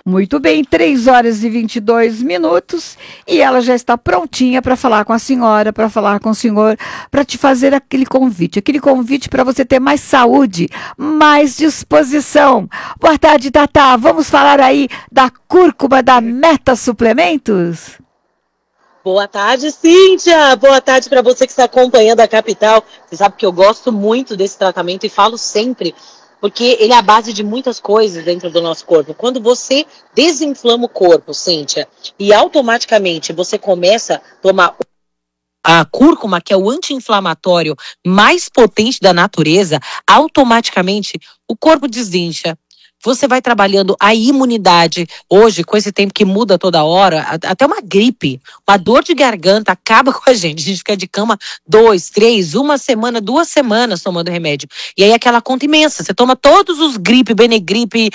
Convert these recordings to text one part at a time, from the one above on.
Muito bem, 3h22 e ela já está prontinha para falar com a senhora, para falar com o senhor, para te fazer aquele convite para você ter mais saúde, mais disposição. Boa tarde, Tatá. Vamos falar aí da cúrcuma da Meta Suplementos? Boa tarde, Cíntia. Boa tarde para você que está acompanhando a Capital. Você sabe que eu gosto muito desse tratamento e falo sempre, porque ele é a base de muitas coisas dentro do nosso corpo. Quando você desinflama o corpo, Cíntia, e automaticamente você começa a tomar a cúrcuma, que é o anti-inflamatório mais potente da natureza, automaticamente o corpo desincha. Você vai trabalhando a imunidade. Hoje, com esse tempo que muda toda hora, até uma gripe, uma dor de garganta acaba com a gente. A gente fica de cama 2, 3, uma semana, 2 semanas tomando remédio. E aí aquela conta imensa. Você toma todos os gripe,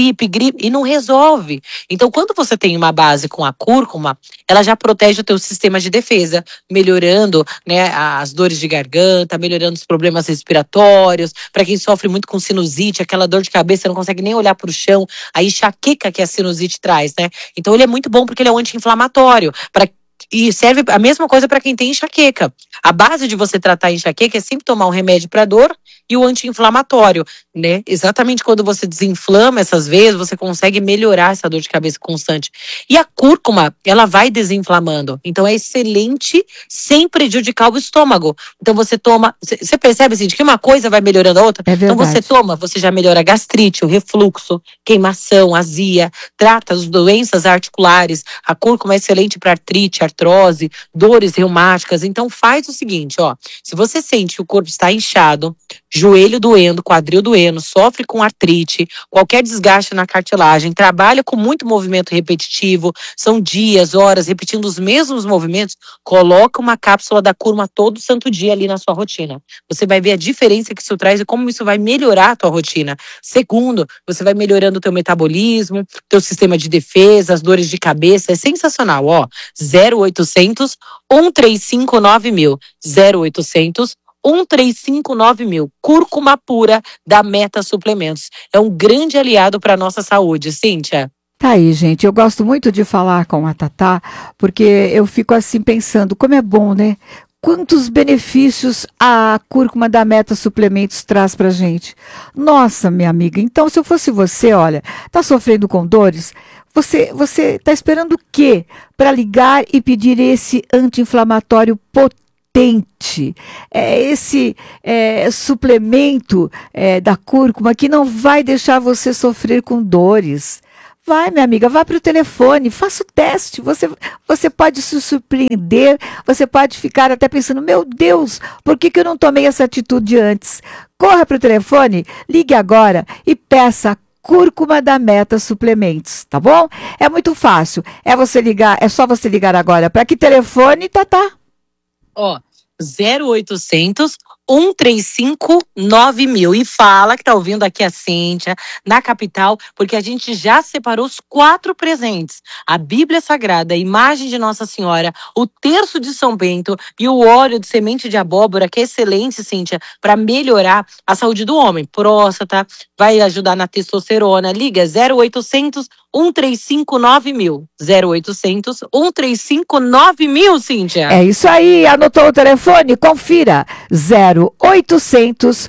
e não resolve. Então, quando você tem uma base com a cúrcuma, ela já protege o teu sistema de defesa, melhorando, né, as dores de garganta, melhorando os problemas respiratórios. Para quem sofre muito com sinusite, aquela dor de cabeça, não consegue nem olhar para o chão, a enxaqueca que a sinusite traz, né? Então ele é muito bom porque ele é um anti-inflamatório. E serve a mesma coisa para quem tem enxaqueca. A base de você tratar a enxaqueca é sempre tomar um remédio para dor e o anti-inflamatório, né? Exatamente quando você desinflama essas veias, você consegue melhorar essa dor de cabeça constante. E a cúrcuma, ela vai desinflamando. Então é excelente sem prejudicar o estômago. Então você toma, você percebe assim, de que uma coisa vai melhorando a outra? É verdade. Então você toma, você já melhora a gastrite, o refluxo, queimação, azia, trata as doenças articulares. A cúrcuma é excelente para artrite, artrose, dores reumáticas. Então faz o seguinte, ó, se você sente que o corpo está inchado, joelho doendo, quadril doendo, sofre com artrite, qualquer desgaste na cartilagem, trabalha com muito movimento repetitivo, são dias, horas, repetindo os mesmos movimentos, coloca uma cápsula da cúrcuma todo santo dia ali na sua rotina. Você vai ver a diferença que isso traz e como isso vai melhorar a tua rotina. Segundo, você vai melhorando o teu metabolismo, teu sistema de defesa, as dores de cabeça, é sensacional, ó. 0800 135 9000, 0800 135 9000. Cúrcuma pura da Meta Suplementos. É um grande aliado para a nossa saúde, Cíntia. Tá aí, gente. Eu gosto muito de falar com a Tatá, porque eu fico assim pensando, como é bom, né? Quantos benefícios a cúrcuma da Meta Suplementos traz pra gente. Nossa, minha amiga, então se eu fosse você, olha, tá sofrendo com dores, você tá esperando o quê? Para ligar e pedir esse anti-inflamatório potente. Esse suplemento da cúrcuma que não vai deixar você sofrer com dores. Vai, minha amiga, vá para o telefone, faça o teste. Você pode se surpreender, você pode ficar até pensando, meu Deus, por que eu não tomei essa atitude antes? Corra para o telefone, ligue agora e peça cúrcuma da Meta Suplementos, tá bom? É muito fácil, é só você ligar agora. Para que telefone, Tatá? Ó, 0800 135 9000. E fala que tá ouvindo aqui a Cíntia, na Capital, porque a gente já separou os 4 presentes. A Bíblia Sagrada, a imagem de Nossa Senhora, o terço de São Bento e o óleo de semente de abóbora, que é excelente, Cíntia, para melhorar a saúde do homem. Próstata, vai ajudar na testosterona. Liga 0800 135 9000. 0800 135 9000, Cíntia. É isso aí, anotou o telefone? Confira. 0800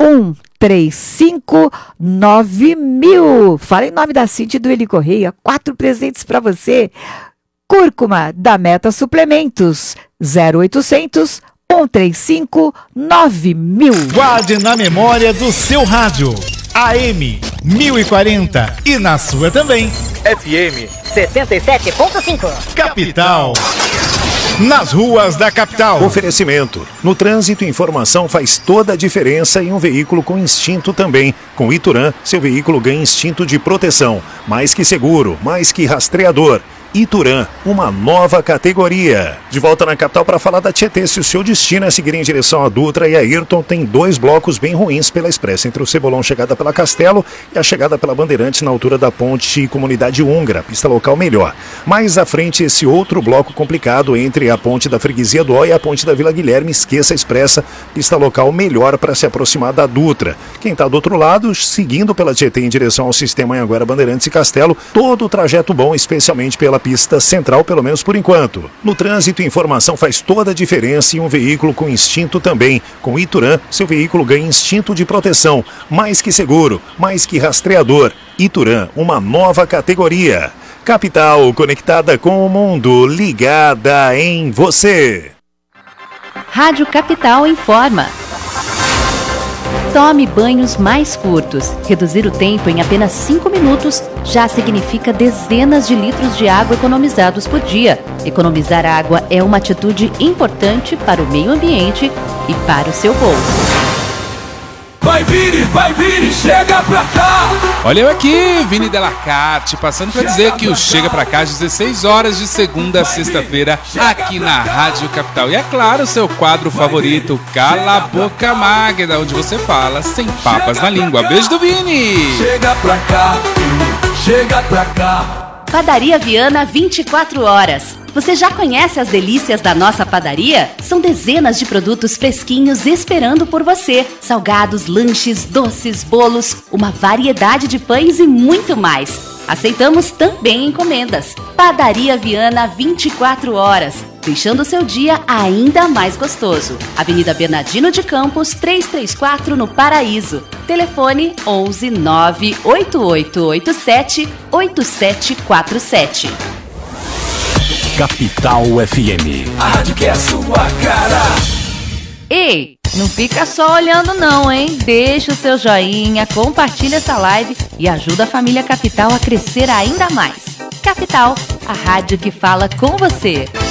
135 9000. Fala em nome da Cíntia e do Eli Correia. 4 presentes para você. Cúrcuma da Meta Suplementos. 0800 135 9000. Guarde na memória do seu rádio. AM 1040 e na sua também. FM 77.5. Capital. Nas ruas da capital. Oferecimento. No trânsito, informação faz toda a diferença em um veículo com instinto também. Com Ituran, seu veículo ganha instinto de proteção. Mais que seguro, mais que rastreador. Ituran, uma nova categoria. De volta na capital para falar da Tietê. Se o seu destino é seguir em direção a Dutra e a Ayrton, tem 2 blocos bem ruins pela expressa, entre o Cebolão chegada pela Castelo e a chegada pela Bandeirantes na altura da ponte Comunidade Húngara, pista local melhor. Mais à frente, esse outro bloco complicado entre a ponte da Freguesia do Ó e a ponte da Vila Guilherme. Esqueça a expressa, pista local melhor para se aproximar da Dutra. Quem está do outro lado, seguindo pela Tietê em direção ao sistema Anhanguera, Bandeirantes e Castelo, todo o trajeto bom, especialmente pela pista central, pelo menos por enquanto. No trânsito, informação faz toda a diferença e um veículo com instinto também. Com Ituran, seu veículo ganha instinto de proteção, mais que seguro, mais que rastreador. Ituran, uma nova categoria. Capital, conectada com o mundo, ligada em você. Rádio Capital informa. Tome banhos mais curtos. Reduzir o tempo em apenas 5 minutos já significa dezenas de litros de água economizados por dia. Economizar água é uma atitude importante para o meio ambiente e para o seu bolso. Vai Vini, chega pra cá! Olha eu aqui, Vini Delacarte, passando para dizer que o Chega Pra Cá às 16 horas de segunda a sexta-feira aqui na Rádio Capital. E é claro, o seu quadro favorito, Cala a Boca Magda, onde você fala sem papas na língua. Beijo do Vini! Chega pra cá, chega pra cá. Padaria Viana 24 horas. Você já conhece as delícias da nossa padaria? São dezenas de produtos fresquinhos esperando por você. Salgados, lanches, doces, bolos, uma variedade de pães e muito mais. Aceitamos também encomendas. Padaria Viana 24 horas, deixando o seu dia ainda mais gostoso. Avenida Bernardino de Campos, 334 no Paraíso. Telefone 11 98887 8747. Capital FM. A rádio que é a sua cara. Ei, não fica só olhando não, hein? Deixa o seu joinha, compartilha essa live e ajuda a família Capital a crescer ainda mais. Capital, a rádio que fala com você.